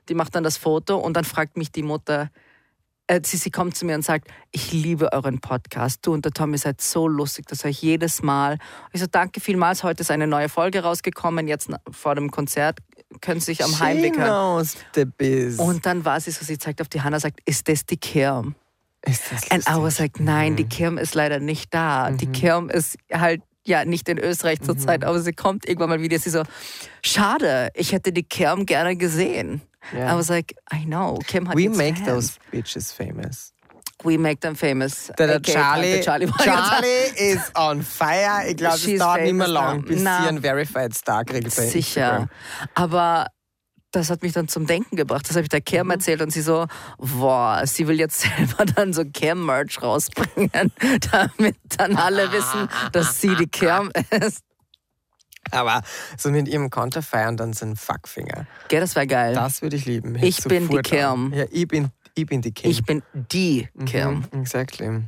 die macht dann das Foto und dann fragt mich die Mutter, sie kommt zu mir und sagt, ich liebe euren Podcast. Du und der Tom, ihr seid so lustig, das höre ich jedes Mal. Ich so, danke vielmals, heute ist eine neue Folge rausgekommen, jetzt vor dem Konzert können Sie sich am Heimweg hören. Und dann war sie so, sie zeigt auf die Hanna, sagt, ist das die Kirm? Ist das lustig? And I was like, nein, die Kirm ist leider nicht da. Die Kirm ist halt nicht in Österreich zurzeit, aber sie kommt irgendwann mal wieder. Sie so, schade, ich hätte die Kirm gerne gesehen. Yeah. I was like, I know, Kim hat We jetzt make Fans. those bitches famous. We make them famous. Der Charlie is on fire. Ich glaube, es She's dauert nicht mehr famous lang, now. bis Na, sie einen Verified Star kriegt bei sicher. Instagram. Aber das hat mich dann zum Denken gebracht. Das habe ich der Kim erzählt und sie so, boah, sie will jetzt selber dann so Kim-Merch rausbringen, damit dann alle wissen, dass sie die Kim ist. Aber so mit ihrem Konterfei und dann so ein Fuckfinger. Gell, das wäre geil. Das würde ich lieben. Ich bin die Kim. Ja, ich bin die Kim. Ich bin die Kim. Exactly.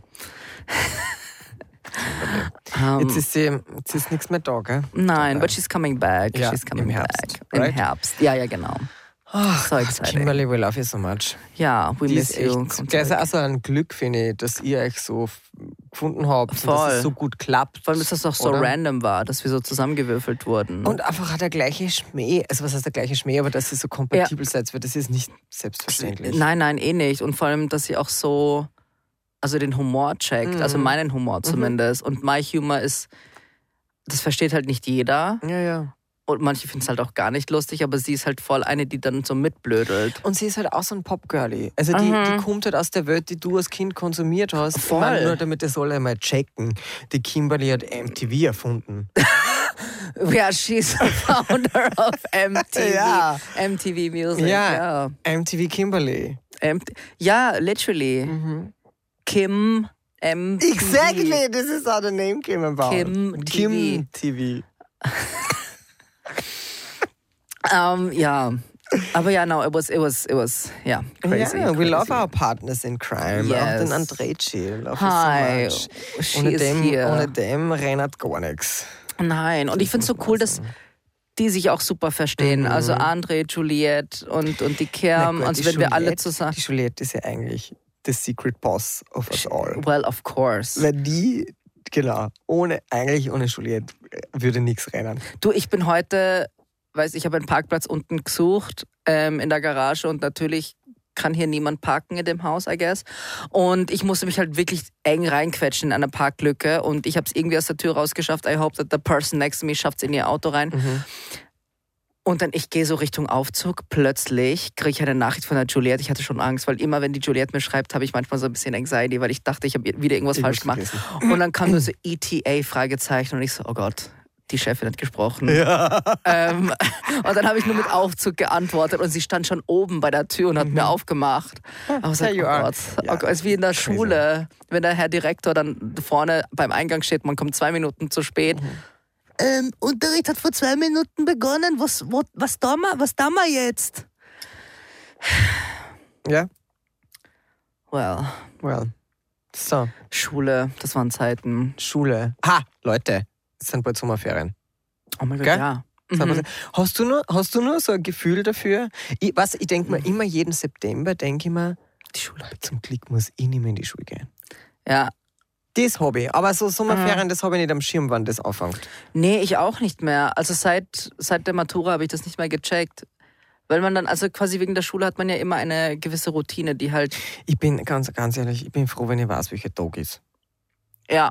Jetzt ist nichts mehr da, gell? Nein, but she's coming back. Ja, She's coming im Herbst, back. right? Im Herbst. Ja, genau. So exciting. Kimberly, we love you so much. Ja, we Die miss ist you. echt, das ist auch so ein Glück, finde ich, dass ihr euch so gefunden habt und Voll. dass es so gut klappt. Vor allem, dass das auch so oder? random war, dass wir so zusammengewürfelt wurden. Und einfach der gleiche Schmäh. Also was heißt der gleiche Schmäh, aber dass ihr so kompatibel seid, weil das ist nicht selbstverständlich. Nein, eh nicht. Und vor allem, dass sie auch so, also den Humor checkt, also meinen Humor zumindest. Und my Humor ist, das versteht halt nicht jeder. Ja. Und manche finden es halt auch gar nicht lustig, aber sie ist halt voll eine, die dann so mitblödelt. Und sie ist halt auch so ein Popgirlie. Also die kommt halt aus der Welt, die du als Kind konsumiert hast. Voll. Ich meine, nur damit das alle mal checken. Die Kimberly hat MTV erfunden. Ja, she's the founder of MTV. Ja. MTV Music. Ja, MTV Kimberly. Ja, literally. Kim MTV. Exactly, this is how the name came about. Kim Kim TV. Ja. Aber ja, no, it was, yeah, crazy. Yeah, we crazy. love our partners in crime. Yes. Auch den Andrejci. Love Hi, you so much. she Ohne is dem, here. ohne dem rennt gar nichts. Nein, und ich finde es so cool, dass die sich auch super verstehen. Also André, Juliette und die Kim. Na gut, Und die wenn wir alle Juliette- zusammen. Die Juliette ist ja eigentlich the secret boss of us all. Well, of course. Weil die, genau, ohne Juliette würde nichts rennen. Du, ich bin heute, ich habe einen Parkplatz unten gesucht in der Garage und natürlich kann hier niemand parken in dem Haus, I guess. Und ich musste mich halt wirklich eng reinquetschen in eine Parklücke und ich habe es irgendwie aus der Tür rausgeschafft. I hope that the person next to me schafft es in ihr Auto rein. Und dann, ich gehe so Richtung Aufzug, plötzlich kriege ich eine Nachricht von der Juliette. Ich hatte schon Angst, weil immer, wenn die Juliette mir schreibt, habe ich manchmal so ein bisschen Anxiety, weil ich dachte, ich habe wieder irgendwas falsch gemacht. Und dann kam nur so ETA, Fragezeichen, und ich so, oh Gott, die Chefin hat gesprochen. Ja. Und dann habe ich nur mit Aufzug geantwortet und sie stand schon oben bei der Tür und hat mir aufgemacht. Aber ich There you are. oh Gott, es ist wie in der Schule, wenn der Herr Direktor dann vorne beim Eingang steht, man kommt 2 Minuten zu spät. Unterricht hat vor 2 Minuten begonnen. Was tun wir jetzt? Ja? Well. So, Schule, das waren Zeiten. Schule. Ha, Leute, es sind bald Sommerferien. Oh mein Gott, Gell? ja. Hast du nur so ein Gefühl dafür? Ich denke mir immer jeden September, denke ich mir, Die Schule. zum Glück muss ich nicht mehr in die Schule gehen. Ja. Das habe ich. Aber so Sommerferien, das habe ich nicht am Schirm, wann das anfängt. Nee, ich auch nicht mehr. Also seit der Matura habe ich das nicht mehr gecheckt. Weil man dann, also quasi wegen der Schule hat man ja immer eine gewisse Routine, die halt... Ich bin ganz ehrlich, ich bin froh, wenn ich weiß, welcher Tag ist. Ja.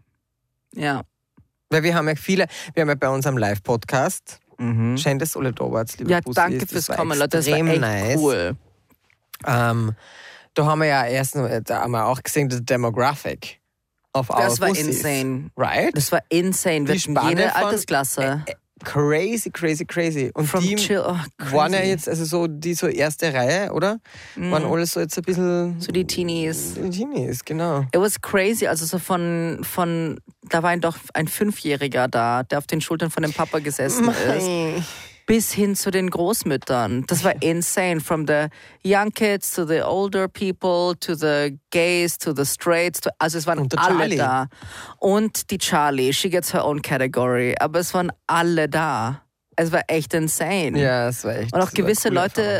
Weil wir haben ja bei unserem Live-Podcast, schön, dass alle da wart, liebe Ja, Bussis. danke fürs Kommen, Leute, das war extrem echt nice. cool. Da haben wir ja da haben wir auch gesehen, das Demographic of our Das war Bussis. insane. Right? Das war insane. Wir Die hatten Spanne jede von- Altersklasse. Crazy. Und From die chill, waren ja crazy. jetzt, also so die so erste Reihe, oder? Waren alles so jetzt ein bisschen... So die Teenies. Die Teenies, genau. It was crazy, also so von da war doch ein 5-Jähriger da, der auf den Schultern von dem Papa gesessen ist, bis hin zu den Großmüttern. Das war insane, from the young kids to the older people, to the gays, to the straights, also es waren Und der alle Charlie. da. Und die Charlie, she gets her own category, aber es waren alle da. Es war echt insane. Ja, es war echt... Und auch das war gewisse eine coole Leute,